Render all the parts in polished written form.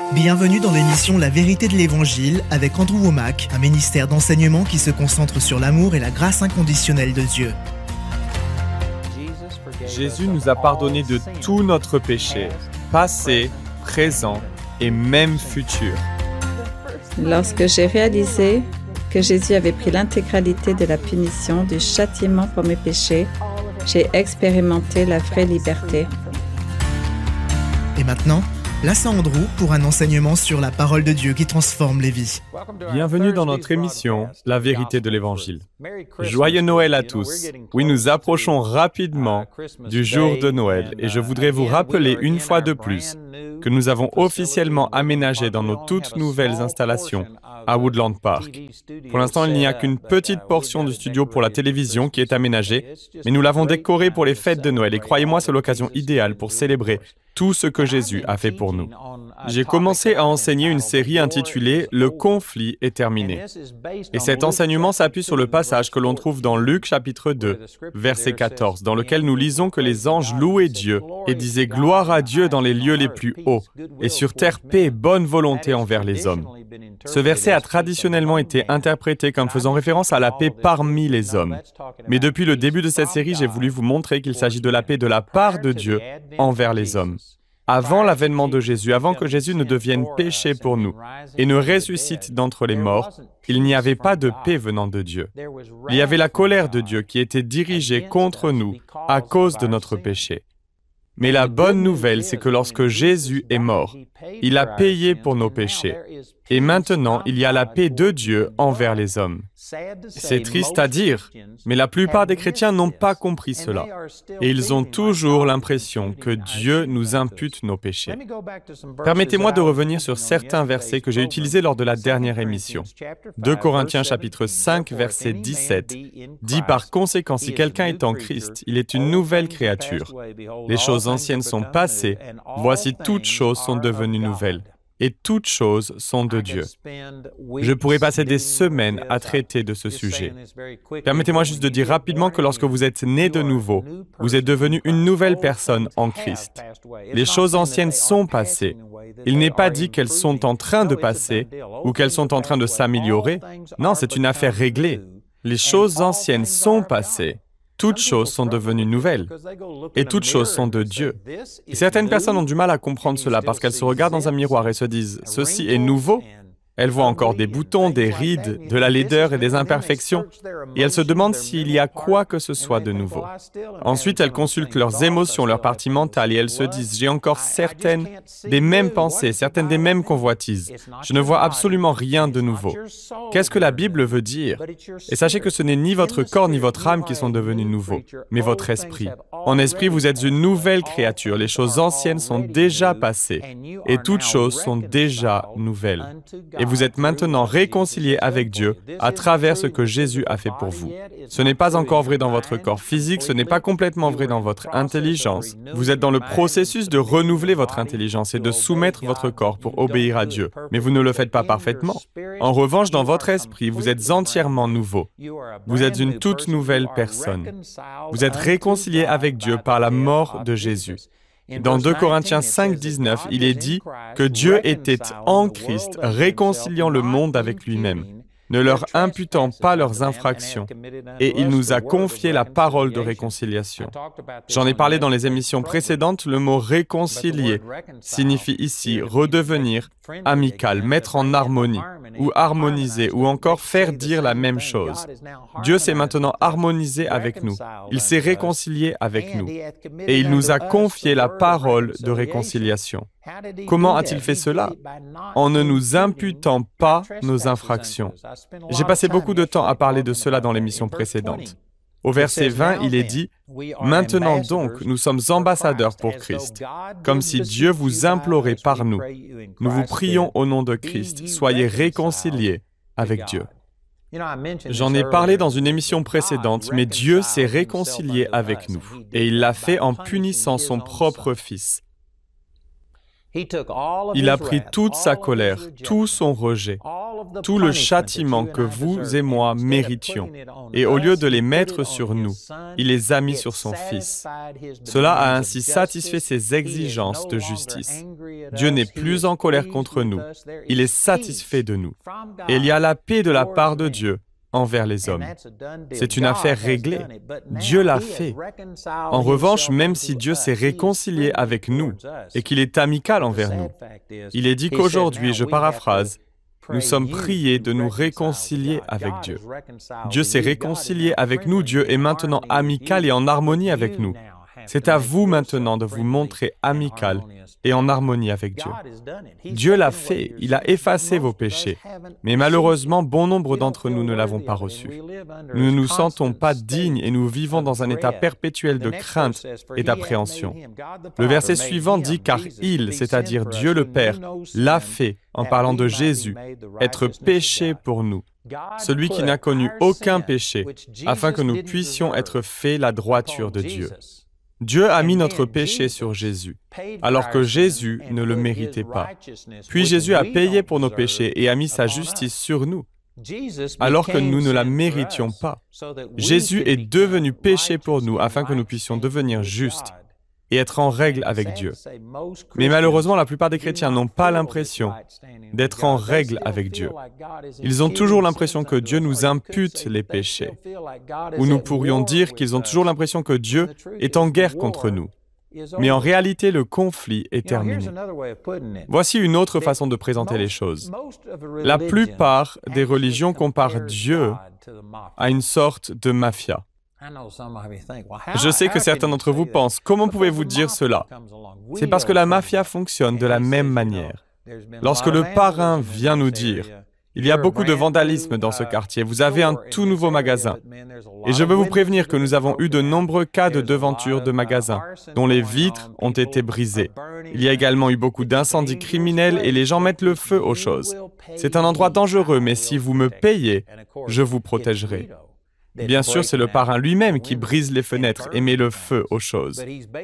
Bienvenue dans l'émission La vérité de l'Évangile avec Andrew Wommack, un ministère d'enseignement qui se concentre sur l'amour et la grâce inconditionnelle de Dieu. Jésus nous a pardonné de tout notre péché, passé, présent et même futur. Lorsque j'ai réalisé que Jésus avait pris l'intégralité de la punition, du châtiment pour mes péchés, j'ai expérimenté la vraie liberté. Et maintenant, place à Andrew pour un enseignement sur la parole de Dieu qui transforme les vies. Bienvenue dans notre émission La vérité de l'Évangile. Joyeux Noël à tous. Oui, nous approchons rapidement du jour de Noël et je voudrais vous rappeler une fois de plus que nous avons officiellement aménagé dans nos toutes nouvelles installations à Woodland Park. Pour l'instant, il n'y a qu'une petite portion du studio pour la télévision qui est aménagée, mais nous l'avons décoré pour les fêtes de Noël et croyez-moi, c'est l'occasion idéale pour célébrer tout ce que Jésus a fait pour nous. J'ai commencé à enseigner une série intitulée « Le conflit est terminé ». Et cet enseignement s'appuie sur le passage que l'on trouve dans Luc chapitre 2, verset 14, dans lequel nous lisons que les anges louaient Dieu et disaient « Gloire à Dieu dans les lieux les plus hauts, et sur terre paix et bonne volonté envers les hommes ». Ce verset a traditionnellement été interprété comme faisant référence à la paix parmi les hommes. Mais depuis le début de cette série, j'ai voulu vous montrer qu'il s'agit de la paix de la part de Dieu envers les hommes. Avant l'avènement de Jésus, avant que Jésus ne devienne péché pour nous et ne ressuscite d'entre les morts, il n'y avait pas de paix venant de Dieu. Il y avait la colère de Dieu qui était dirigée contre nous à cause de notre péché. Mais la bonne nouvelle, c'est que lorsque Jésus est mort, il a payé pour nos péchés. Et maintenant, il y a la paix de Dieu envers les hommes. C'est triste à dire, mais la plupart des chrétiens n'ont pas compris cela. Et ils ont toujours l'impression que Dieu nous impute nos péchés. Permettez-moi de revenir sur certains versets que j'ai utilisés lors de la dernière émission. 2 Corinthiens chapitre 5, verset 17, dit par conséquent, si quelqu'un est en Christ, il est une nouvelle créature. Les choses anciennes sont passées, voici toutes choses sont devenues nouvelles. Et toutes choses sont de Dieu. Je pourrais passer des semaines à traiter de ce sujet. Permettez-moi juste de dire rapidement que lorsque vous êtes né de nouveau, vous êtes devenu une nouvelle personne en Christ. Les choses anciennes sont passées. Il n'est pas dit qu'elles sont en train de passer ou qu'elles sont en train de s'améliorer. Non, c'est une affaire réglée. Les choses anciennes sont passées. Toutes choses sont devenues nouvelles, et toutes choses sont de Dieu. Et certaines personnes ont du mal à comprendre cela parce qu'elles se regardent dans un miroir et se disent « Ceci est nouveau ». Elles voient encore des boutons, des rides, de la laideur et des imperfections, et elles se demandent s'il y a quoi que ce soit de nouveau. Ensuite, elles consultent leurs émotions, leur partie mentale, et elles se disent « J'ai encore certaines des mêmes pensées, certaines des mêmes convoitises. Je ne vois absolument rien de nouveau. » Qu'est-ce que la Bible veut dire? Et sachez que ce n'est ni votre corps ni votre âme qui sont devenus nouveaux, mais votre esprit. En esprit, vous êtes une nouvelle créature. Les choses anciennes sont déjà passées, et toutes choses sont déjà nouvelles. Et vous êtes maintenant réconciliés avec Dieu à travers ce que Jésus a fait pour vous. Ce n'est pas encore vrai dans votre corps physique, ce n'est pas complètement vrai dans votre intelligence. Vous êtes dans le processus de renouveler votre intelligence et de soumettre votre corps pour obéir à Dieu. Mais vous ne le faites pas parfaitement. En revanche, dans votre esprit, vous êtes entièrement nouveau. Vous êtes une toute nouvelle personne. Vous êtes réconciliés avec Dieu par la mort de Jésus. Dans 2 Corinthiens 5, 19, il est dit que Dieu était en Christ, réconciliant le monde avec lui-même, ne leur imputant pas leurs infractions, et il nous a confié la parole de réconciliation. J'en ai parlé dans les émissions précédentes, le mot « réconcilier » signifie ici redevenir amical, mettre en harmonie, ou harmoniser, ou encore faire dire la même chose. Dieu s'est maintenant harmonisé avec nous, il s'est réconcilié avec nous, et il nous a confié la parole de réconciliation. Comment a-t-il fait cela? En ne nous imputant pas nos infractions. J'ai passé beaucoup de temps à parler de cela dans l'émission précédente. Au verset 20, il est dit « Maintenant donc, nous sommes ambassadeurs pour Christ, comme si Dieu vous implorait par nous. Nous vous prions au nom de Christ, soyez réconciliés avec Dieu. » J'en ai parlé dans une émission précédente, mais Dieu s'est réconcilié avec nous, et il l'a fait en punissant son propre Fils. Il a pris toute sa colère, tout son rejet, tout le châtiment que vous et moi méritions, et au lieu de les mettre sur nous, il les a mis sur son Fils. Cela a ainsi satisfait ses exigences de justice. Dieu n'est plus en colère contre nous, il est satisfait de nous. Et il y a la paix de la part de Dieu envers les hommes. C'est une affaire réglée. Dieu l'a fait. En revanche, même si Dieu s'est réconcilié avec nous et qu'il est amical envers nous, il est dit qu'aujourd'hui, je paraphrase, nous sommes priés de nous réconcilier avec Dieu. Dieu s'est réconcilié avec nous, Dieu est maintenant amical et en harmonie avec nous. C'est à vous maintenant de vous montrer amical et en harmonie avec Dieu. Dieu l'a fait, il a effacé vos péchés, mais malheureusement, bon nombre d'entre nous ne l'avons pas reçu. Nous ne nous sentons pas dignes et nous vivons dans un état perpétuel de crainte et d'appréhension. Le verset suivant dit « Car il, c'est-à-dire Dieu le Père, l'a fait, en parlant de Jésus, être péché pour nous. Celui qui n'a connu aucun péché, afin que nous puissions être faits la droiture de Dieu. » Dieu a mis notre péché sur Jésus, alors que Jésus ne le méritait pas. Puis Jésus a payé pour nos péchés et a mis sa justice sur nous, alors que nous ne la méritions pas. Jésus est devenu péché pour nous afin que nous puissions devenir justes et être en règle avec Dieu. Mais malheureusement, la plupart des chrétiens n'ont pas l'impression d'être en règle avec Dieu. Ils ont toujours l'impression que Dieu nous impute les péchés. Ou nous pourrions dire qu'ils ont toujours l'impression que Dieu est en guerre contre nous. Mais en réalité, le conflit est terminé. Voici une autre façon de présenter les choses. La plupart des religions comparent Dieu à une sorte de mafia. Je sais que certains d'entre vous pensent, comment pouvez-vous dire cela? C'est parce que la mafia fonctionne de la même manière. Lorsque le parrain vient nous dire, il y a beaucoup de vandalisme dans ce quartier, vous avez un tout nouveau magasin. Et je veux vous prévenir que nous avons eu de nombreux cas de devanture de magasins, dont les vitres ont été brisées. Il y a également eu beaucoup d'incendies criminels et les gens mettent le feu aux choses. C'est un endroit dangereux, mais si vous me payez, je vous protégerai. Bien sûr, c'est le parrain lui-même qui brise les fenêtres et met le feu aux choses.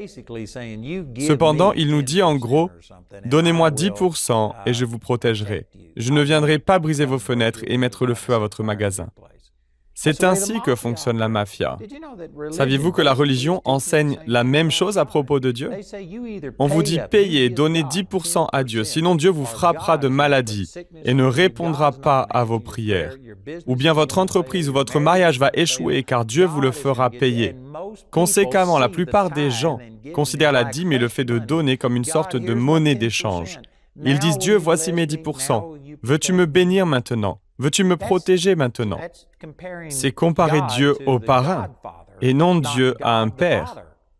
Cependant, il nous dit en gros, « Donnez-moi 10% et je vous protégerai. Je ne viendrai pas briser vos fenêtres et mettre le feu à votre magasin. » C'est ainsi que fonctionne la mafia. Saviez-vous que la religion enseigne la même chose à propos de Dieu? On vous dit payez, donnez 10% à Dieu, sinon Dieu vous frappera de maladie et ne répondra pas à vos prières. Ou bien votre entreprise ou votre mariage va échouer car Dieu vous le fera payer. Conséquemment, la plupart des gens considèrent la dîme et le fait de donner comme une sorte de monnaie d'échange. Ils disent Dieu, voici mes 10%. Veux-tu me bénir maintenant? Veux-tu me protéger maintenant? C'est comparer Dieu au parrain et non Dieu à un père.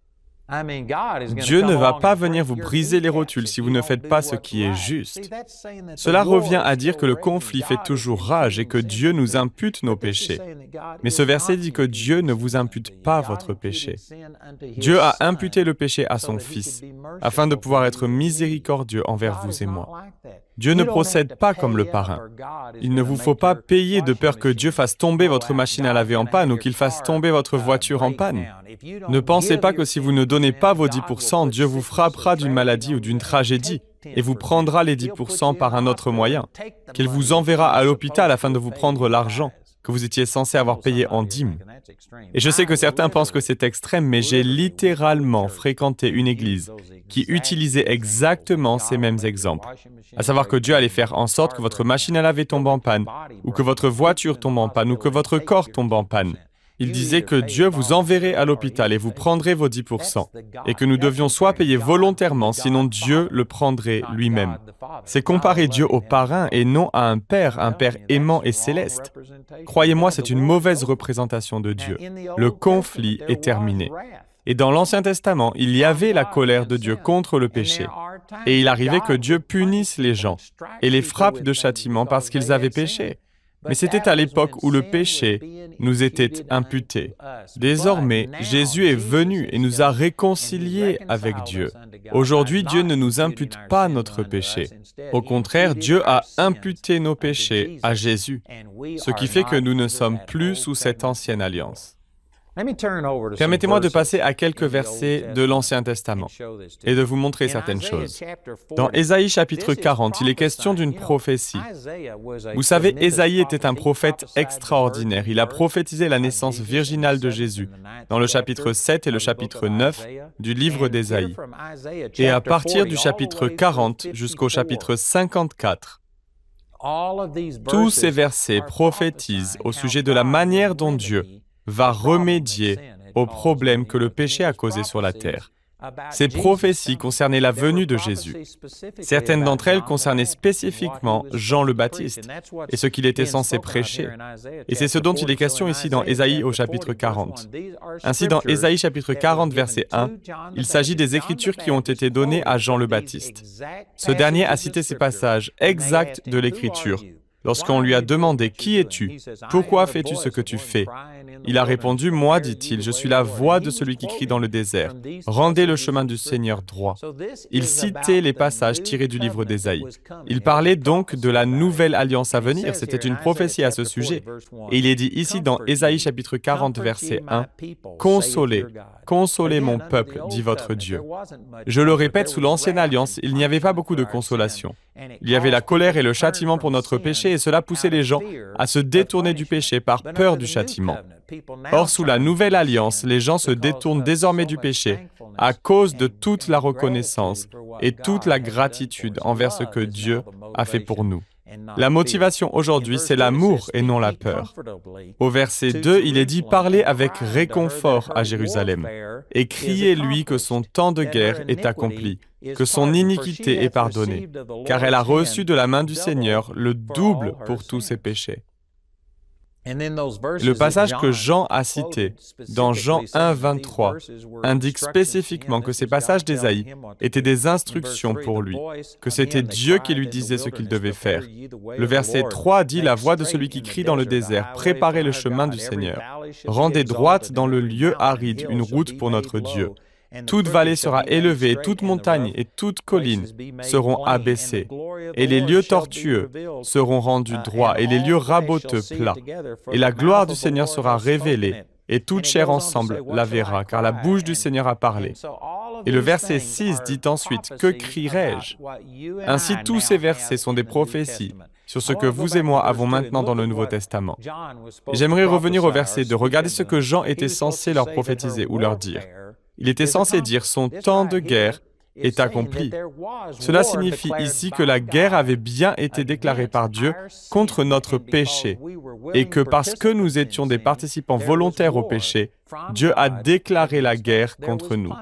Dieu ne va pas venir vous briser les rotules si vous ne faites pas ce qui est juste. Cela revient à dire que le conflit fait toujours rage et que Dieu nous impute nos péchés. Mais ce verset dit que Dieu ne vous impute pas votre péché. Dieu a imputé le péché à son Fils, afin de pouvoir être miséricordieux envers vous et moi. Dieu ne procède pas comme le parrain. Il ne vous faut pas payer de peur que Dieu fasse tomber votre machine à laver en panne ou qu'il fasse tomber votre voiture en panne. Ne pensez pas que si vous ne donnez pas vos 10%, Dieu vous frappera d'une maladie ou d'une tragédie et vous prendra les 10% par un autre moyen, qu'il vous enverra à l'hôpital afin de vous prendre l'argent que vous étiez censé avoir payé en dîmes. Et je sais que certains pensent que c'est extrême, mais j'ai littéralement fréquenté une église qui utilisait exactement ces mêmes exemples, à savoir que Dieu allait faire en sorte que votre machine à laver tombe en panne, ou que votre voiture tombe en panne, ou que votre corps tombe en panne. Il disait que Dieu vous enverrait à l'hôpital et vous prendrez vos 10%, et que nous devions soit payer volontairement, sinon Dieu le prendrait lui-même. C'est comparer Dieu au parrain et non à un père aimant et céleste. Croyez-moi, c'est une mauvaise représentation de Dieu. Le conflit est terminé. Et dans l'Ancien Testament, il y avait la colère de Dieu contre le péché. Et il arrivait que Dieu punisse les gens et les frappe de châtiment parce qu'ils avaient péché. Mais c'était à l'époque où le péché nous était imputé. Désormais, Jésus est venu et nous a réconciliés avec Dieu. Aujourd'hui, Dieu ne nous impute pas notre péché. Au contraire, Dieu a imputé nos péchés à Jésus, ce qui fait que nous ne sommes plus sous cette ancienne alliance. Permettez-moi de passer à quelques versets de l'Ancien Testament et de vous montrer certaines choses. Dans Ésaïe chapitre 40, il est question d'une prophétie. Vous savez, Ésaïe était un prophète extraordinaire. Il a prophétisé la naissance virginale de Jésus dans le chapitre 7 et le chapitre 9 du livre d'Ésaïe. Et à partir du chapitre 40 jusqu'au chapitre 54, tous ces versets prophétisent au sujet de la manière dont Dieu va remédier aux problèmes que le péché a causés sur la terre. Ces prophéties concernaient la venue de Jésus. Certaines d'entre elles concernaient spécifiquement Jean le Baptiste et ce qu'il était censé prêcher. Et c'est ce dont il est question ici dans Ésaïe au chapitre 40. Ainsi, dans Ésaïe chapitre 40, verset 1, il s'agit des Écritures qui ont été données à Jean le Baptiste. Ce dernier a cité ces passages exacts de l'Écriture. Lorsqu'on lui a demandé « Qui es-tu ? Pourquoi fais-tu ce que tu fais ?» Il a répondu « Moi, dit-il, je suis la voix de celui qui crie dans le désert. Rendez le chemin du Seigneur droit. » Il citait les passages tirés du livre d'Ésaïe. Il parlait donc de la nouvelle alliance à venir. C'était une prophétie à ce sujet. Et il est dit ici dans Ésaïe chapitre 40, verset 1, « Consolez, consolez mon peuple, dit votre Dieu. » Je le répète, sous l'ancienne alliance, il n'y avait pas beaucoup de consolation. Il y avait la colère et le châtiment pour notre péché, et cela poussait les gens à se détourner du péché par peur du châtiment. Or, sous la nouvelle alliance, les gens se détournent désormais du péché à cause de toute la reconnaissance et toute la gratitude envers ce que Dieu a fait pour nous. La motivation aujourd'hui, c'est l'amour et non la peur. Au verset 2, il est dit « Parlez avec réconfort à Jérusalem et criez-lui que son temps de guerre est accompli, que son iniquité est pardonnée, car elle a reçu de la main du Seigneur le double pour tous ses péchés. » Le passage que Jean a cité, dans Jean 1, 23, indique spécifiquement que ces passages d'Ésaïe étaient des instructions pour lui, que c'était Dieu qui lui disait ce qu'il devait faire. Le verset 3 dit « La voix de celui qui crie dans le désert, préparez le chemin du Seigneur. Rendez droite dans le lieu aride une route pour notre Dieu. Toute vallée sera élevée, toute montagne et toute colline seront abaissées, et les lieux tortueux seront rendus droits, et les lieux raboteux plats. Et la gloire du Seigneur sera révélée, et toute chair ensemble la verra, car la bouche du Seigneur a parlé. » Et le verset 6 dit ensuite « Que crierai-je » Ainsi, tous ces versets sont des prophéties sur ce que vous et moi avons maintenant dans le Nouveau Testament. J'aimerais revenir au verset 2. Regardez ce que Jean était censé leur prophétiser ou leur dire. Il était censé dire « Son temps de guerre est accompli ». Cela signifie ici que la guerre avait bien été déclarée par Dieu contre notre péché et que parce que nous étions des participants volontaires au péché, Dieu a déclaré la guerre contre nous.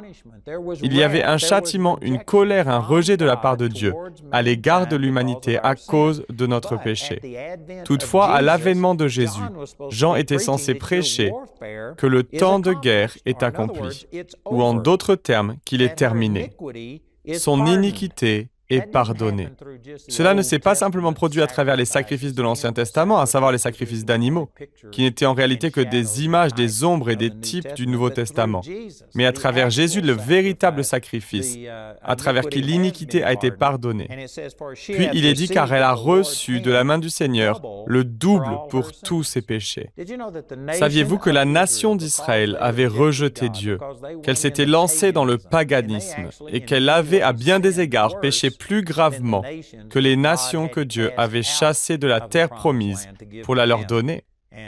Il y avait un châtiment, une colère, un rejet de la part de Dieu à l'égard de l'humanité à cause de notre péché. Toutefois, à l'avènement de Jésus, Jean était censé prêcher que le temps de guerre est accompli, ou en d'autres termes, qu'il est terminé. Son iniquité est pardonné. Cela ne s'est pas simplement produit à travers les sacrifices de l'Ancien Testament, à savoir les sacrifices d'animaux, qui n'étaient en réalité que des images, des ombres et des types du Nouveau Testament, mais à travers Jésus, le véritable sacrifice, à travers qui l'iniquité a été pardonnée. Puis il est dit car elle a reçu de la main du Seigneur le double pour tous ses péchés. Saviez-vous que la nation d'Israël avait rejeté Dieu, qu'elle s'était lancée dans le paganisme et qu'elle avait à bien des égards péché plus gravement que les nations que Dieu avait chassées de la terre promise pour la leur donner?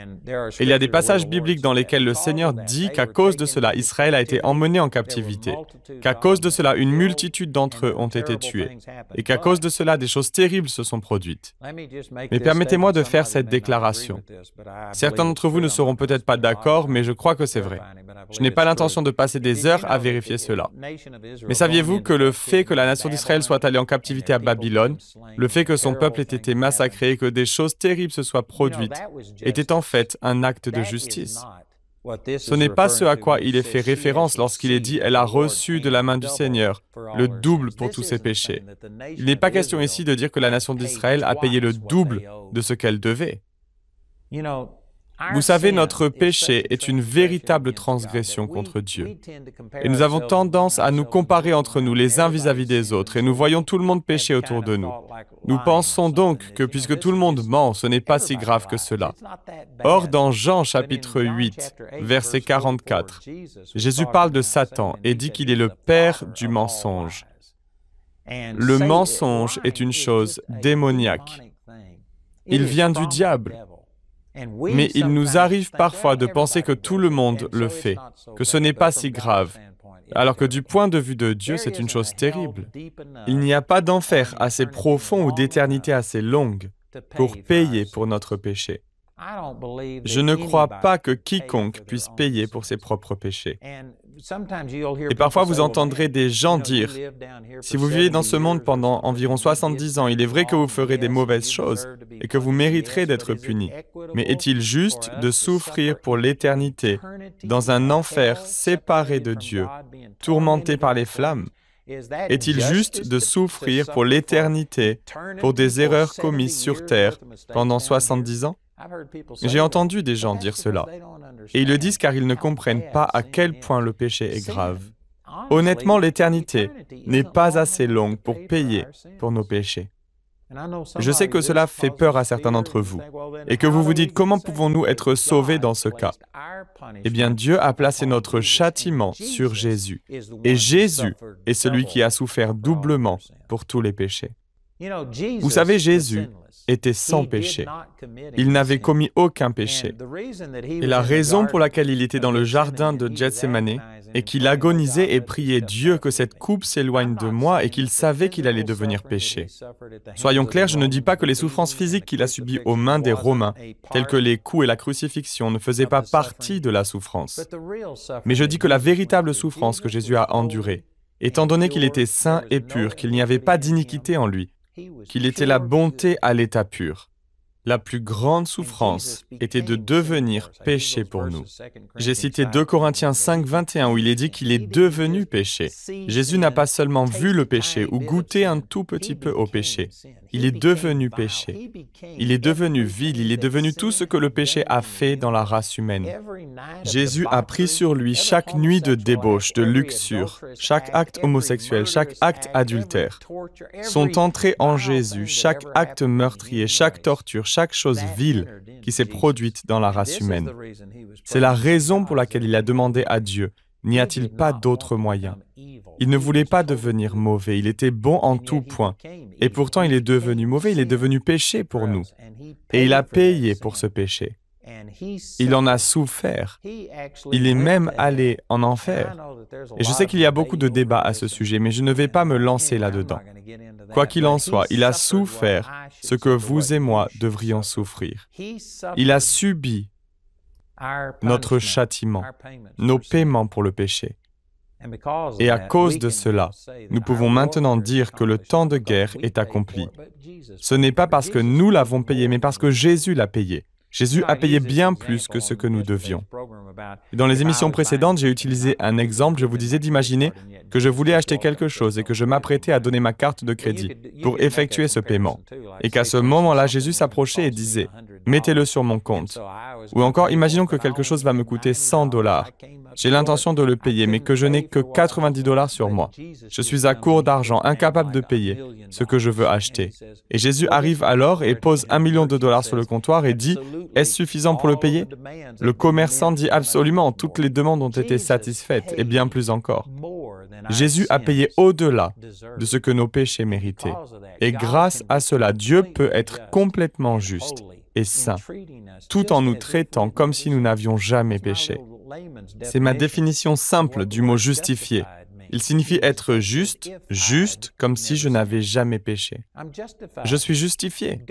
Il y a des passages bibliques dans lesquels le Seigneur dit qu'à cause de cela, Israël a été emmené en captivité, qu'à cause de cela, une multitude d'entre eux ont été tués, et qu'à cause de cela, des choses terribles se sont produites. Mais permettez-moi de faire cette déclaration. Certains d'entre vous ne seront peut-être pas d'accord, mais je crois que c'est vrai. Je n'ai pas l'intention de passer des heures à vérifier cela. Mais saviez-vous que le fait que la nation d'Israël soit allée en captivité à Babylone, le fait que son peuple ait été massacré et que des choses terribles se soient produites, était en fait un acte de justice? Ce n'est pas ce à quoi il est fait référence lorsqu'il est dit « Elle a reçu de la main du Seigneur le double pour tous ses péchés ». Il n'est pas question ici de dire que la nation d'Israël a payé le double de ce qu'elle devait. Vous savez, notre péché est une véritable transgression contre Dieu. Et nous avons tendance à nous comparer entre nous les uns vis-à-vis des autres, et nous voyons tout le monde pécher autour de nous. Nous pensons donc que puisque tout le monde ment, ce n'est pas si grave que cela. Or, dans Jean chapitre 8, verset 44, Jésus parle de Satan et dit qu'il est le père du mensonge. Le mensonge est une chose démoniaque. Il vient du diable. Mais il nous arrive parfois de penser que tout le monde le fait, que ce n'est pas si grave, alors que du point de vue de Dieu, c'est une chose terrible. Il n'y a pas d'enfer assez profond ou d'éternité assez longue pour payer pour notre péché. Je ne crois pas que quiconque puisse payer pour ses propres péchés. Et parfois, vous entendrez des gens dire, « Si vous vivez dans ce monde pendant environ 70 ans, il est vrai que vous ferez des mauvaises choses et que vous mériterez d'être punis. Mais est-il juste de souffrir pour l'éternité dans un enfer séparé de Dieu, tourmenté par les flammes? Est-il juste de souffrir pour l'éternité pour des erreurs commises sur terre pendant 70 ans? » J'ai entendu des gens dire cela, et ils le disent car ils ne comprennent pas à quel point le péché est grave. Honnêtement, l'éternité n'est pas assez longue pour payer pour nos péchés. Je sais que cela fait peur à certains d'entre vous, et que vous vous dites, comment pouvons-nous être sauvés dans ce cas? Eh bien, Dieu a placé notre châtiment sur Jésus, et Jésus est celui qui a souffert doublement pour tous les péchés. Vous savez, Jésus était sans péché. Il n'avait commis aucun péché. Et la raison pour laquelle il était dans le jardin de Gethsémani est qu'il agonisait et priait Dieu que cette coupe s'éloigne de moi et qu'il savait qu'il allait devenir péché. Soyons clairs, je ne dis pas que les souffrances physiques qu'il a subies aux mains des Romains, telles que les coups et la crucifixion, ne faisaient pas partie de la souffrance. Mais je dis que la véritable souffrance que Jésus a endurée, étant donné qu'il était saint et pur, qu'il n'y avait pas d'iniquité en lui, qu'il était la bonté à l'état pur. La plus grande souffrance était de devenir péché pour nous. J'ai cité 2 Corinthiens 5, 21 où il est dit qu'il est devenu péché. Jésus n'a pas seulement vu le péché ou goûté un tout petit peu au péché. Il est devenu péché. Il est devenu vil, il est devenu tout ce que le péché a fait dans la race humaine. Jésus a pris sur lui chaque nuit de débauche, de luxure, chaque acte homosexuel, chaque acte adultère. Sont entrés en Jésus chaque acte meurtrier, chaque torture, chaque chose vile qui s'est produite dans la race humaine. C'est la raison pour laquelle il a demandé à Dieu, n'y a-t-il pas d'autre moyen? Il ne voulait pas devenir mauvais, il était bon en tout point. Et pourtant il est devenu mauvais, il est devenu péché pour nous. Et il a payé pour ce péché. Il en a souffert. Il est même allé en enfer. Et je sais qu'il y a beaucoup de débats à ce sujet, mais je ne vais pas me lancer là-dedans. Quoi qu'il en soit, il a souffert ce que vous et moi devrions souffrir. Il a subi notre châtiment, nos paiements pour le péché. Et à cause de cela, nous pouvons maintenant dire que le temps de guerre est accompli. Ce n'est pas parce que nous l'avons payé, mais parce que Jésus l'a payé. Jésus a payé bien plus que ce que nous devions. Dans les émissions précédentes, j'ai utilisé un exemple. Je vous disais d'imaginer que je voulais acheter quelque chose et que je m'apprêtais à donner ma carte de crédit pour effectuer ce paiement. Et qu'à ce moment-là, Jésus s'approchait et disait « Mettez-le sur mon compte ». Ou encore, imaginons que quelque chose va me coûter 100 $. J'ai l'intention de le payer, mais que je n'ai que 90 $ sur moi. Je suis à court d'argent, incapable de payer ce que je veux acheter. Et Jésus arrive alors et pose $1 million sur le comptoir et dit « Est-ce suffisant pour le payer ?» Le commerçant dit « Absolument, toutes les demandes ont été satisfaites, et bien plus encore. » Jésus a payé au-delà de ce que nos péchés méritaient. Et grâce à cela, Dieu peut être complètement juste et saint, tout en nous traitant comme si nous n'avions jamais péché. C'est ma définition simple du mot « justifié ». Il signifie être juste, juste comme si je n'avais jamais péché. Je suis justifié.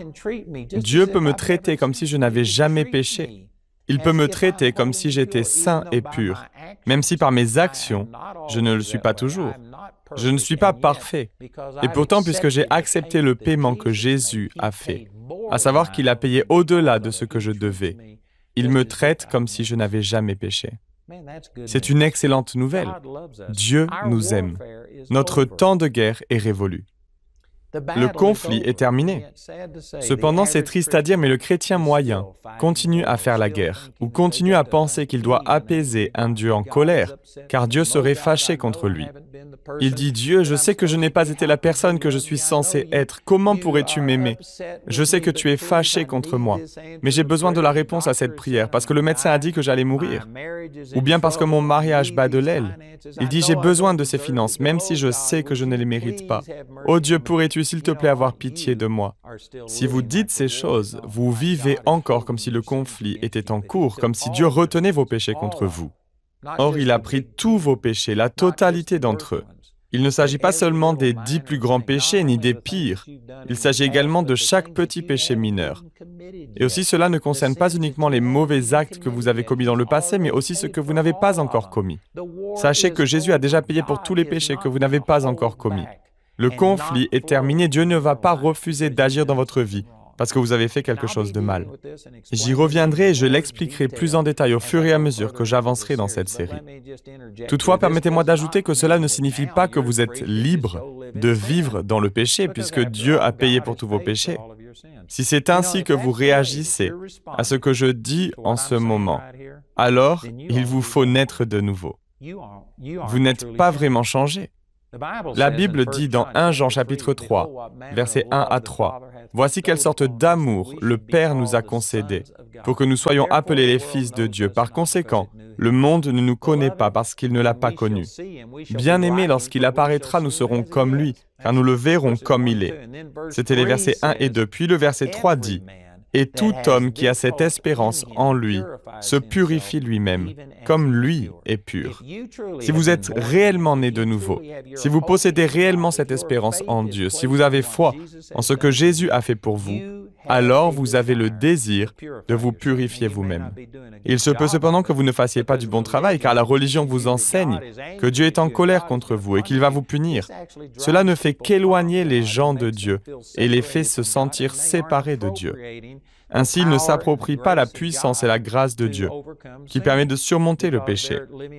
Dieu peut me traiter comme si je n'avais jamais péché. Il peut me traiter comme si j'étais saint et pur, même si par mes actions, je ne le suis pas toujours. Je ne suis pas parfait. Et pourtant, puisque j'ai accepté le paiement que Jésus a fait, à savoir qu'il a payé au-delà de ce que je devais, il me traite comme si je n'avais jamais péché. C'est une excellente nouvelle. Dieu nous aime. Notre temps de guerre est révolu. Le conflit est terminé. Cependant, c'est triste à dire, mais le chrétien moyen continue à faire la guerre, ou continue à penser qu'il doit apaiser un Dieu en colère, car Dieu serait fâché contre lui. Il dit, « Dieu, je sais que je n'ai pas été la personne que je suis censé être. Comment pourrais-tu m'aimer? Je sais que tu es fâché contre moi, mais j'ai besoin de la réponse à cette prière, parce que le médecin a dit que j'allais mourir. Ou bien parce que mon mariage bat de l'aile. Il dit, j'ai besoin de ces finances, même si je sais que je ne les mérite pas. Oh Dieu, pourrais-tu, s'il te plaît, avoir pitié de moi? » Si vous dites ces choses, vous vivez encore comme si le conflit était en cours, comme si Dieu retenait vos péchés contre vous. Or, il a pris tous vos péchés, la totalité d'entre eux. Il ne s'agit pas seulement des 10 plus grands péchés, ni des pires. Il s'agit également de chaque petit péché mineur. Et aussi, cela ne concerne pas uniquement les mauvais actes que vous avez commis dans le passé, mais aussi ceux que vous n'avez pas encore commis. Sachez que Jésus a déjà payé pour tous les péchés que vous n'avez pas encore commis. Le conflit est terminé. Dieu ne va pas refuser d'agir dans votre vie parce que vous avez fait quelque chose de mal. J'y reviendrai et je l'expliquerai plus en détail au fur et à mesure que j'avancerai dans cette série. Toutefois, permettez-moi d'ajouter que cela ne signifie pas que vous êtes libre de vivre dans le péché, puisque Dieu a payé pour tous vos péchés. Si c'est ainsi que vous réagissez à ce que je dis en ce moment, alors il vous faut naître de nouveau. Vous n'êtes pas vraiment changé. La Bible dit dans 1 Jean chapitre 3, versets 1 à 3, « Voici quelle sorte d'amour le Père nous a concédé, pour que nous soyons appelés les fils de Dieu. Par conséquent, le monde ne nous connaît pas parce qu'il ne l'a pas connu. Bien-aimés, lorsqu'il apparaîtra, nous serons comme lui, car nous le verrons comme il est. » C'était les versets 1 et 2. Puis le verset 3 dit, « Et tout homme qui a cette espérance en lui se purifie lui-même, comme lui est pur. » Si vous êtes réellement né de nouveau, si vous possédez réellement cette espérance en Dieu, si vous avez foi en ce que Jésus a fait pour vous, alors vous avez le désir de vous purifier vous-même. Il se peut cependant que vous ne fassiez pas du bon travail, car la religion vous enseigne que Dieu est en colère contre vous et qu'il va vous punir. Cela ne fait qu'éloigner les gens de Dieu et les fait se sentir séparés de Dieu. Ainsi, ils ne s'approprient pas la puissance et la grâce de Dieu, qui permet de surmonter le péché.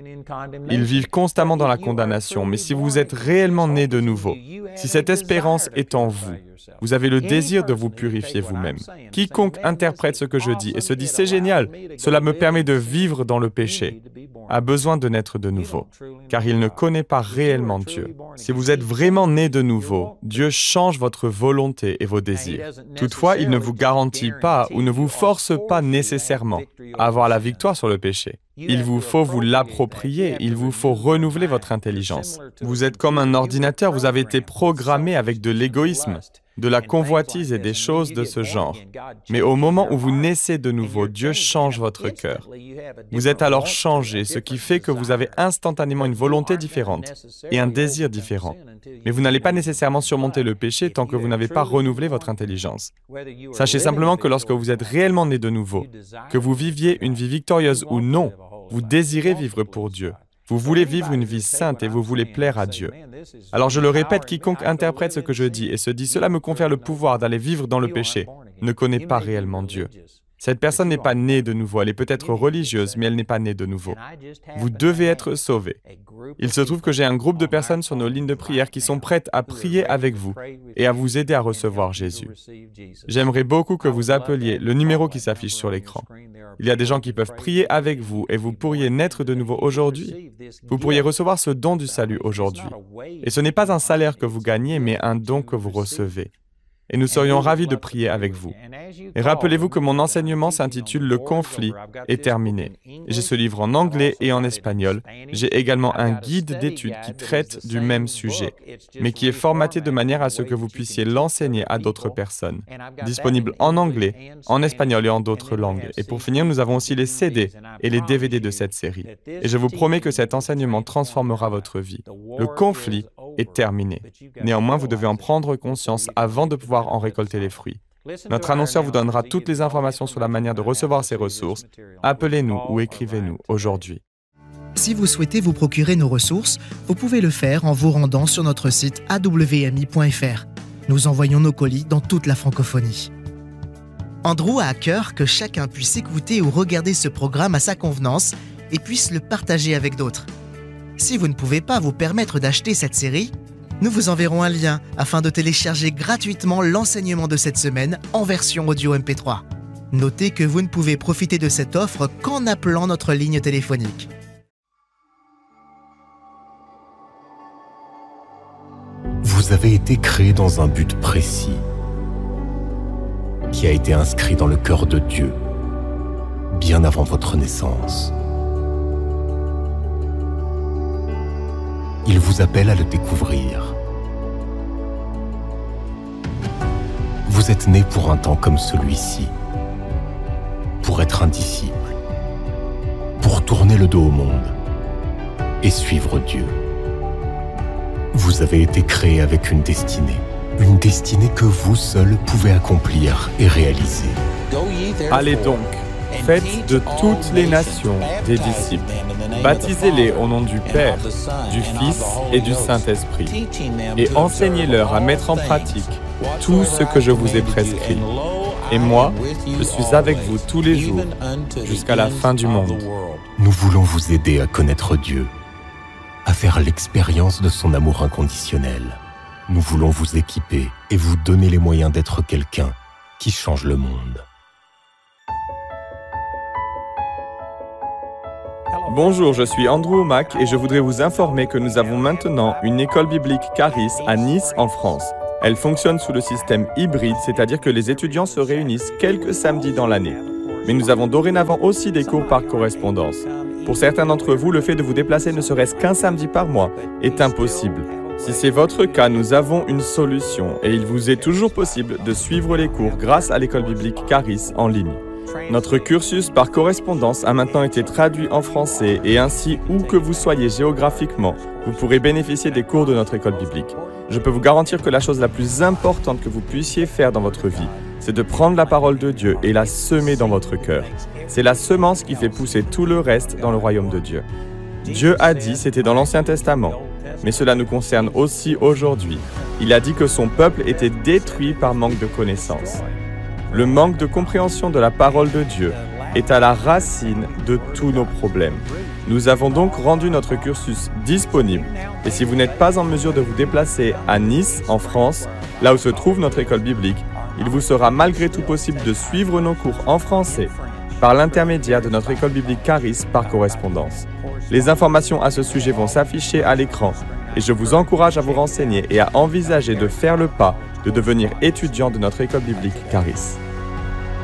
Ils vivent constamment dans la condamnation, mais si vous êtes réellement né de nouveau, si cette espérance est en vous, vous avez le désir de vous purifier vous-même. Quiconque interprète ce que je dis et se dit « c'est génial, cela me permet de vivre dans le péché », a besoin de naître de nouveau, car il ne connaît pas réellement Dieu. Si vous êtes vraiment né de nouveau, Dieu change votre volonté et vos désirs. Toutefois, il ne vous garantit pas ou ne vous force pas nécessairement à avoir la victoire sur le péché. Il vous faut vous l'approprier, il vous faut renouveler votre intelligence. Vous êtes comme un ordinateur, vous avez été programmé avec de l'égoïsme, de la convoitise et des choses de ce genre. Mais au moment où vous naissez de nouveau, Dieu change votre cœur. Vous êtes alors changé, ce qui fait que vous avez instantanément une volonté différente et un désir différent. Mais vous n'allez pas nécessairement surmonter le péché tant que vous n'avez pas renouvelé votre intelligence. Sachez simplement que lorsque vous êtes réellement né de nouveau, que vous viviez une vie victorieuse ou non, vous désirez vivre pour Dieu. Vous voulez vivre une vie sainte et vous voulez plaire à Dieu. Alors je le répète, quiconque interprète ce que je dis et se dit « cela me confère le pouvoir d'aller vivre dans le péché », ne connaît pas réellement Dieu. Cette personne n'est pas née de nouveau, elle est peut-être religieuse, mais elle n'est pas née de nouveau. Vous devez être sauvés. Il se trouve que j'ai un groupe de personnes sur nos lignes de prière qui sont prêtes à prier avec vous et à vous aider à recevoir Jésus. J'aimerais beaucoup que vous appeliez le numéro qui s'affiche sur l'écran. Il y a des gens qui peuvent prier avec vous et vous pourriez naître de nouveau aujourd'hui. Vous pourriez recevoir ce don du salut aujourd'hui. Et ce n'est pas un salaire que vous gagnez, mais un don que vous recevez. Et nous serions ravis de prier avec vous. Et rappelez-vous que mon enseignement s'intitule « Le conflit est terminé ». J'ai ce livre en anglais et en espagnol. J'ai également un guide d'études qui traite du même sujet, mais qui est formaté de manière à ce que vous puissiez l'enseigner à d'autres personnes. Disponible en anglais, en espagnol et en d'autres langues. Et pour finir, nous avons aussi les CD et les DVD de cette série. Et je vous promets que cet enseignement transformera votre vie. Le conflit est terminé. Néanmoins, vous devez en prendre conscience avant de pouvoir en récolter les fruits. Notre annonceur vous donnera toutes les informations sur la manière de recevoir ces ressources. Appelez-nous ou écrivez-nous aujourd'hui. Si vous souhaitez vous procurer nos ressources, vous pouvez le faire en vous rendant sur notre site awmi.fr. Nous envoyons nos colis dans toute la francophonie. Andrew a à cœur que chacun puisse écouter ou regarder ce programme à sa convenance et puisse le partager avec d'autres. Si vous ne pouvez pas vous permettre d'acheter cette série, Nous vous enverrons un lien afin de télécharger gratuitement l'enseignement de cette semaine en version audio MP3. Notez que vous ne pouvez profiter de cette offre qu'en appelant notre ligne téléphonique. Vous avez été créé dans un but précis, qui a été inscrit dans le cœur de Dieu, bien avant votre naissance. Il vous appelle à le découvrir. Vous êtes né pour un temps comme celui-ci, pour être un disciple, pour tourner le dos au monde et suivre Dieu. Vous avez été créé avec une destinée que vous seul pouvez accomplir et réaliser. Allez donc, faites de toutes les nations des disciples. Baptisez-les au nom du Père, du Fils et du Saint-Esprit, et enseignez-leur à mettre en pratique tout ce que je vous ai prescrit. Et moi, je suis avec vous tous les jours, jusqu'à la fin du monde. Nous voulons vous aider à connaître Dieu, à faire l'expérience de son amour inconditionnel. Nous voulons vous équiper et vous donner les moyens d'être quelqu'un qui change le monde. Bonjour, je suis Andrew Mack et je voudrais vous informer que nous avons maintenant une école biblique Charis à Nice, en France. Elle fonctionne sous le système hybride, c'est-à-dire que les étudiants se réunissent quelques samedis dans l'année. Mais nous avons dorénavant aussi des cours par correspondance. Pour certains d'entre vous, le fait de vous déplacer ne serait-ce qu'un samedi par mois est impossible. Si c'est votre cas, nous avons une solution et il vous est toujours possible de suivre les cours grâce à l'école biblique Charis en ligne. Notre cursus par correspondance a maintenant été traduit en français et ainsi, où que vous soyez géographiquement, vous pourrez bénéficier des cours de notre école biblique. Je peux vous garantir que la chose la plus importante que vous puissiez faire dans votre vie, c'est de prendre la parole de Dieu et la semer dans votre cœur. C'est la semence qui fait pousser tout le reste dans le royaume de Dieu. Dieu a dit, c'était dans l'Ancien Testament, mais cela nous concerne aussi aujourd'hui. Il a dit que son peuple était détruit par manque de connaissance. Le manque de compréhension de la parole de Dieu est à la racine de tous nos problèmes. Nous avons donc rendu notre cursus disponible. Et si vous n'êtes pas en mesure de vous déplacer à Nice, en France, là où se trouve notre école biblique, il vous sera malgré tout possible de suivre nos cours en français par l'intermédiaire de notre école biblique Charis par correspondance. Les informations à ce sujet vont s'afficher à l'écran et je vous encourage à vous renseigner et à envisager de faire le pas de devenir étudiant de notre école biblique Charis.